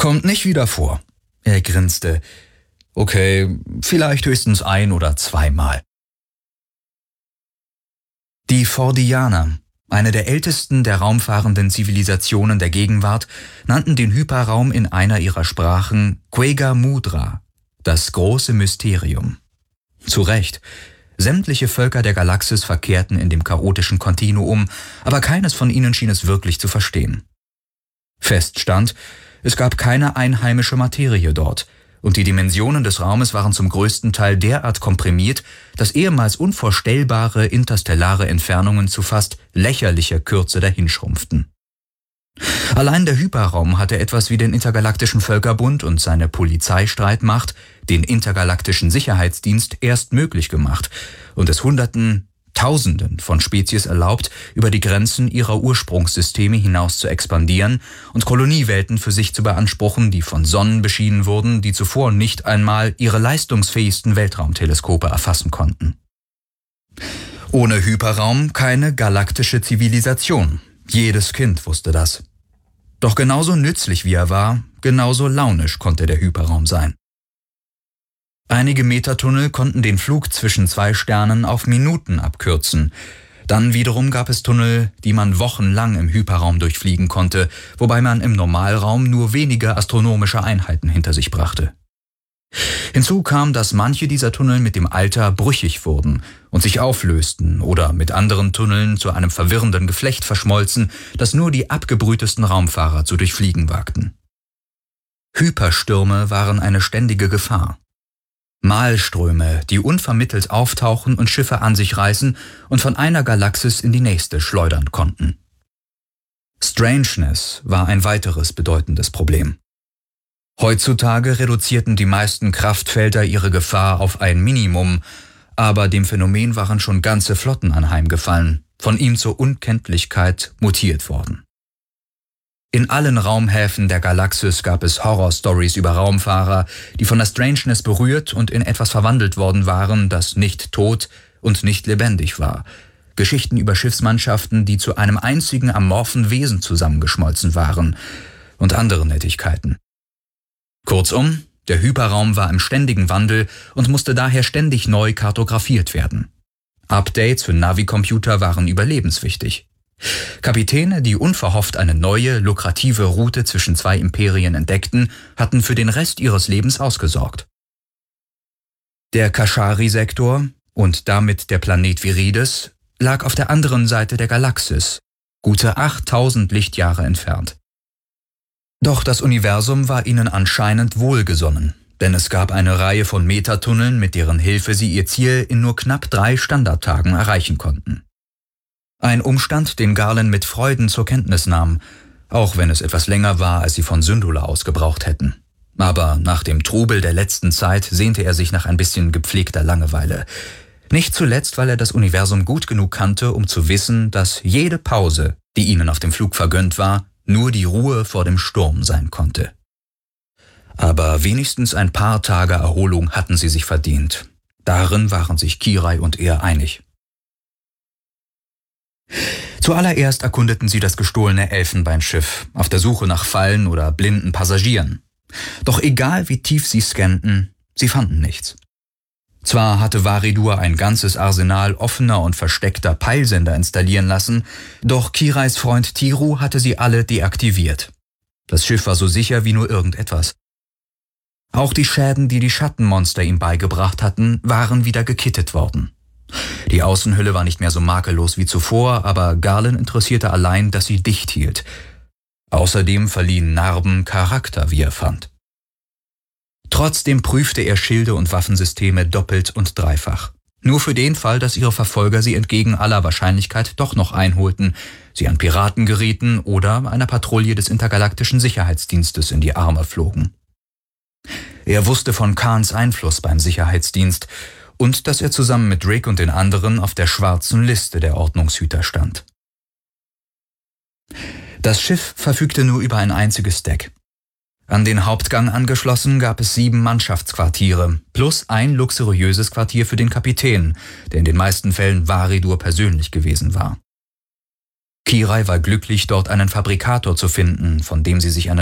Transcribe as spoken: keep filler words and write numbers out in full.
Kommt nicht wieder vor. Er grinste. Okay, vielleicht höchstens ein- oder zweimal. Die Fordianer, eine der ältesten der raumfahrenden Zivilisationen der Gegenwart, nannten den Hyperraum in einer ihrer Sprachen Quega Mudra, das große Mysterium. Zu Recht. Sämtliche Völker der Galaxis verkehrten in dem chaotischen Kontinuum, aber keines von ihnen schien es wirklich zu verstehen. Fest stand, es gab keine einheimische Materie dort, und die Dimensionen des Raumes waren zum größten Teil derart komprimiert, dass ehemals unvorstellbare interstellare Entfernungen zu fast lächerlicher Kürze dahinschrumpften. Allein der Hyperraum hatte etwas wie den Intergalaktischen Völkerbund und seine Polizeistreitmacht, den Intergalaktischen Sicherheitsdienst, erst möglich gemacht und es Hunderten, Tausenden von Spezies erlaubt, über die Grenzen ihrer Ursprungssysteme hinaus zu expandieren und Koloniewelten für sich zu beanspruchen, die von Sonnen beschienen wurden, die zuvor nicht einmal ihre leistungsfähigsten Weltraumteleskope erfassen konnten. Ohne Hyperraum keine galaktische Zivilisation. Jedes Kind wusste das. Doch genauso nützlich wie er war, genauso launisch konnte der Hyperraum sein. Einige Metatunnel konnten den Flug zwischen zwei Sternen auf Minuten abkürzen. Dann wiederum gab es Tunnel, die man wochenlang im Hyperraum durchfliegen konnte, wobei man im Normalraum nur wenige astronomische Einheiten hinter sich brachte. Hinzu kam, dass manche dieser Tunnel mit dem Alter brüchig wurden und sich auflösten oder mit anderen Tunneln zu einem verwirrenden Geflecht verschmolzen, das nur die abgebrühtesten Raumfahrer zu durchfliegen wagten. Hyperstürme waren eine ständige Gefahr. Malströme, die unvermittelt auftauchen und Schiffe an sich reißen und von einer Galaxis in die nächste schleudern konnten. Strangeness war ein weiteres bedeutendes Problem. Heutzutage reduzierten die meisten Kraftfelder ihre Gefahr auf ein Minimum, aber dem Phänomen waren schon ganze Flotten anheimgefallen, von ihm zur Unkenntlichkeit mutiert worden. In allen Raumhäfen der Galaxis gab es Horrorstories über Raumfahrer, die von der Strangeness berührt und in etwas verwandelt worden waren, das nicht tot und nicht lebendig war. Geschichten über Schiffsmannschaften, die zu einem einzigen amorphen Wesen zusammengeschmolzen waren und andere Nettigkeiten. Kurzum, der Hyperraum war im ständigen Wandel und musste daher ständig neu kartografiert werden. Updates für Navi-Computer waren überlebenswichtig. Kapitäne, die unverhofft eine neue, lukrative Route zwischen zwei Imperien entdeckten, hatten für den Rest ihres Lebens ausgesorgt. Der Kashari-Sektor und damit der Planet Virides lag auf der anderen Seite der Galaxis, gute achttausend Lichtjahre entfernt. Doch das Universum war ihnen anscheinend wohlgesonnen, denn es gab eine Reihe von Metatunneln, mit deren Hilfe sie ihr Ziel in nur knapp drei Standardtagen erreichen konnten. Ein Umstand, den Garland mit Freuden zur Kenntnis nahm, auch wenn es etwas länger war, als sie von Syndulla aus gebraucht hätten. Aber nach dem Trubel der letzten Zeit sehnte er sich nach ein bisschen gepflegter Langeweile. Nicht zuletzt, weil er das Universum gut genug kannte, um zu wissen, dass jede Pause, die ihnen auf dem Flug vergönnt war, nur die Ruhe vor dem Sturm sein konnte. Aber wenigstens ein paar Tage Erholung hatten sie sich verdient. Darin waren sich Kirai und er einig. Zuallererst erkundeten sie das gestohlene Elfenbeinschiff, auf der Suche nach Fallen oder blinden Passagieren. Doch egal wie tief sie scannten, sie fanden nichts. Zwar hatte Varidur ein ganzes Arsenal offener und versteckter Peilsender installieren lassen, doch Kirais Freund Tiru hatte sie alle deaktiviert. Das Schiff war so sicher wie nur irgendetwas. Auch die Schäden, die die Schattenmonster ihm beigebracht hatten, waren wieder gekittet worden. Die Außenhülle war nicht mehr so makellos wie zuvor, aber Garland interessierte allein, dass sie dicht hielt. Außerdem verliehen Narben Charakter, wie er fand. Trotzdem prüfte er Schilde und Waffensysteme doppelt und dreifach. Nur für den Fall, dass ihre Verfolger sie entgegen aller Wahrscheinlichkeit doch noch einholten, sie an Piraten gerieten oder einer Patrouille des Intergalaktischen Sicherheitsdienstes in die Arme flogen. Er wusste von Khans Einfluss beim Sicherheitsdienst und dass er zusammen mit Rick und den anderen auf der schwarzen Liste der Ordnungshüter stand. Das Schiff verfügte nur über ein einziges Deck. An den Hauptgang angeschlossen gab es sieben Mannschaftsquartiere, plus ein luxuriöses Quartier für den Kapitän, der in den meisten Fällen Varidur persönlich gewesen war. Kirai war glücklich, dort einen Fabrikator zu finden, von dem sie sich eine